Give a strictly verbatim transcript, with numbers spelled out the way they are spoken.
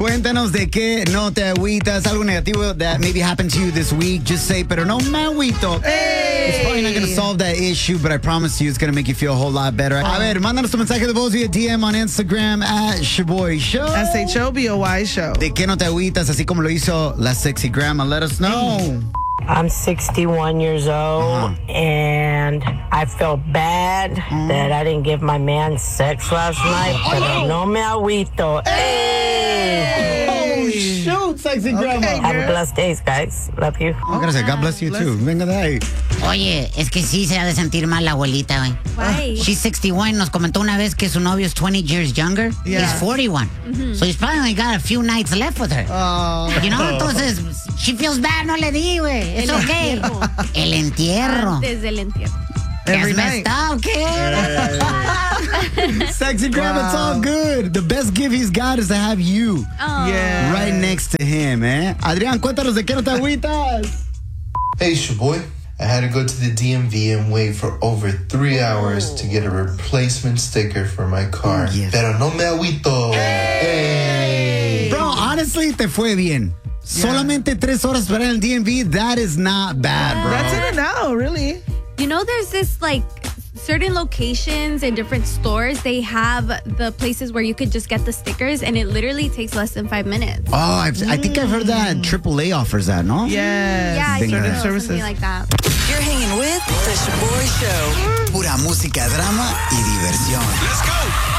Cuéntanos de qué no te agüitas, algo negativo that maybe happened to you this week. Just say, pero no me agüito. Hey. It's probably not going to solve that issue, but I promise you it's going to make you feel a whole lot better. A ver, mándanos tu mensaje de voz via D M on Instagram at Shaboy Show. S H O B O Y Show. ¿De qué no te agüitas? Así como lo hizo la sexy grandma. Let us know. I'm sixty-one years old, uh-huh. and I felt bad uh-huh. that I didn't give my man sex last night, but oh. no me agüito. Hey! Oh, shoot, sexy grandma. Okay, Have a blessed day, guys. Love you. Oh, gracias. God bless you, bless too. You. Venga de ahí. Oye, es que sí se ha de sentir mal la abuelita, güey. Why? She's sixty-one. Nos comentó una vez que su novio es twenty years younger. Yeah. He's forty-one. Mm-hmm. So he's probably only got a few nights left with her. Oh. You know, entonces, she feels bad, no le di, güey. It's El okay. entierro. El entierro. Desde el entierro. Every night. Up, kid. Sexy grandma, wow. It's all good. The best gift he's got is to have you yeah. right next to him, eh? Adrián, cuéntanos de qué no te agüitas. Hey, Shaboy. I had to go to the D M V and wait for over three hours to get a replacement sticker for my car. Yes. Pero no me agüito. Hey. Hey. Bro, honestly, te fue bien. Yeah. Solamente tres horas para el D M V, that is not bad, bro. That's in and out, really. You know, there's this, like, certain locations in different stores, they have the places where you could just get the stickers, and it literally takes less than five minutes. Oh, I've, mm. I think I've heard that triple A offers that, no? Yes. Yeah, I think certain so, services. Something like that. You're hanging with The Shaboy Show. Pura música, drama y diversión. Let's go.